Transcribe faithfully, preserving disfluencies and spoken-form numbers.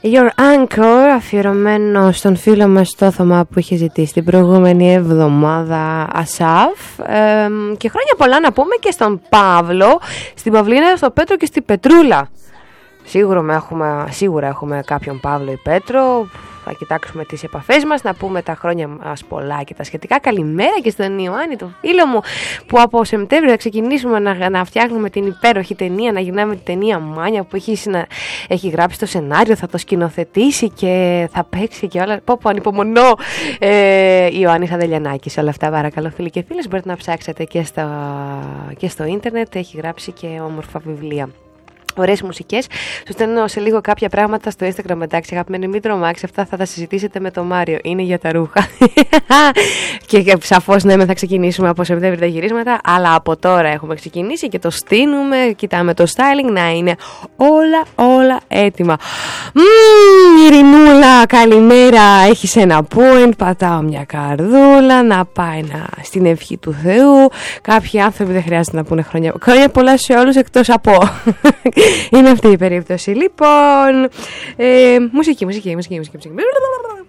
Your Anchor, αφιερωμένο στον φίλο μας στο Θωμά που είχε ζητήσει την προηγούμενη εβδομάδα, Ασάφ. Ε, και χρόνια πολλά να πούμε και στον Παύλο, στην Παυλίνα, στον Πέτρο και στην Πετρούλα. Σίγουρα έχουμε, σίγουρα έχουμε κάποιον Παύλο ή Πέτρο. Θα κοιτάξουμε τις επαφές μας, να πούμε τα χρόνια μας πολλά και τα σχετικά. Καλημέρα και στον Ιωάννη, το φίλο μου, που από Σεπτέμβριο θα ξεκινήσουμε να, να φτιάχνουμε την υπέροχη ταινία, να γυρνάμε την ταινία Μάνια που έχει, συνα... έχει γράψει το σενάριο, θα το σκηνοθετήσει και θα παίξει και όλα. Πω πω, ανυπομονώ. Ε, Ιωάννης Αδελιανάκης, όλα αυτά παρακαλώ φίλοι και φίλες, μπορείτε να ψάξετε και στο, και στο ίντερνετ, έχει γράψει και όμορφα βιβλία. Ωραίες μουσικές. Σου στέλνω σε λίγο κάποια πράγματα στο Instagram. Εντάξει, αγαπημένοι, μην τρομάξει. Αυτά θα τα συζητήσετε με τον Μάριο. Είναι για τα ρούχα. Και σαφώς ναι, θα ξεκινήσουμε από Σεπτέμβριο τα γυρίσματα. Αλλά από τώρα έχουμε ξεκινήσει και το στείνουμε. Κοιτάμε το styling να είναι όλα, όλα έτοιμα. Μμμ, Ειρηνούλα, καλημέρα. Έχεις ένα point. Πατάω μια καρδούλα. Να πάει να... στην ευχή του Θεού. Κάποιοι άνθρωποι δεν χρειάζεται να πούνε χρόνια, χρόνια πολλά σε όλους εκτός από. Είναι αυτή η περίπτωση. Λοιπόν, ε, μουσική, μουσική, μουσική, μουσική, μουσική.